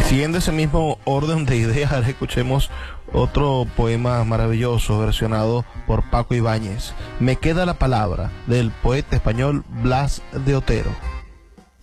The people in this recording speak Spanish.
Siguiendo ese mismo orden de ideas, escuchemos otro poema maravilloso versionado por Paco Ibáñez. Me queda la palabra, del poeta español Blas de Otero.